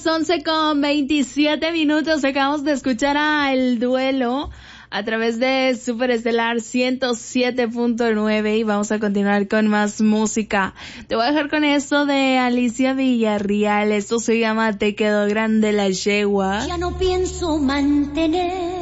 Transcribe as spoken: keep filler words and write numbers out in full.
once con veintisiete minutos, acabamos de escuchar a El Duelo a través de Superestelar ciento siete punto nueve y vamos a continuar con más música. Te voy a dejar con esto de Alicia Villarreal, esto se llama Te quedó grande la yegua. Ya no pienso mantener